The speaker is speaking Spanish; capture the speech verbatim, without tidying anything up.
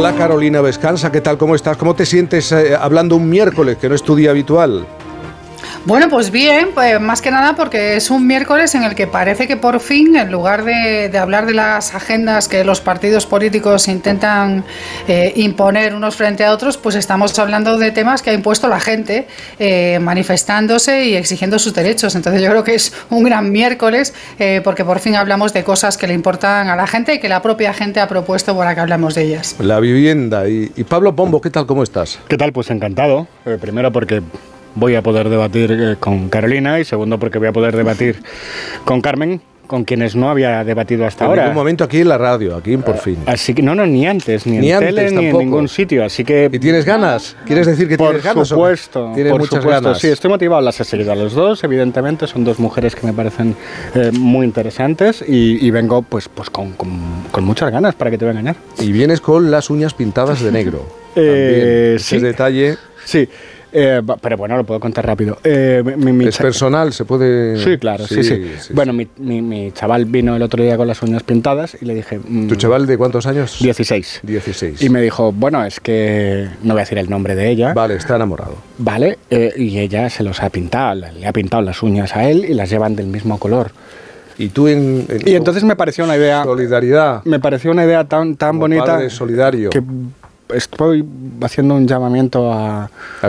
Hola Carolina Vescanza, ¿qué tal? ¿Cómo estás? ¿Cómo te sientes eh, hablando un miércoles, que no es tu día habitual? Bueno, pues bien, pues más que nada porque es un miércoles en el que parece que por fin, en lugar de, de hablar de las agendas que los partidos políticos intentan eh, imponer unos frente a otros, pues estamos hablando de temas que ha impuesto la gente, eh, manifestándose y exigiendo sus derechos. Entonces yo creo que es un gran miércoles eh, porque por fin hablamos de cosas que le importan a la gente y que la propia gente ha propuesto para que hablemos de ellas. La vivienda. Y, y Pablo Pombo, ¿qué tal? ¿Cómo estás? ¿Qué tal? Pues encantado. Eh, primero porque voy a poder debatir eh, con Carolina y segundo porque voy a poder debatir con Carmen, con quienes no había debatido hasta en ahora. En ningún momento aquí en la radio, aquí en Por Fin. Así que no, no, ni antes, ni, ni en antes, tele, tampoco. Ni en ningún sitio, así que... ¿Y tienes ganas? ¿Quieres decir que tienes ganas? Por supuesto, tienes por muchas supuesto, ganas. Sí, estoy motivado, las he seguido a los dos, evidentemente, son dos mujeres que me parecen eh, muy interesantes y, y vengo pues, pues con, con, con muchas ganas, para que te voy a engañar. Y vienes con las uñas pintadas de negro. eh, Ese sí. detalle... Sí. Eh, pero bueno, lo puedo contar rápido. Eh, mi, mi es personal, se puede... Sí, claro, sí, sí. sí. sí bueno, sí. Mi, mi, mi chaval vino el otro día con las uñas pintadas y le dije... Mmm, ¿Tu chaval de cuántos años? dieciséis. dieciséis. Y me dijo, bueno, es que... No voy a decir el nombre de ella. Vale, está enamorado. Vale, eh, y ella se los ha pintado, le ha pintado las uñas a él y las llevan del mismo color. Y tú en, en y entonces me pareció una idea... Solidaridad. Me pareció una idea tan, tan como bonita... Padre solidario. Que estoy haciendo un llamamiento a...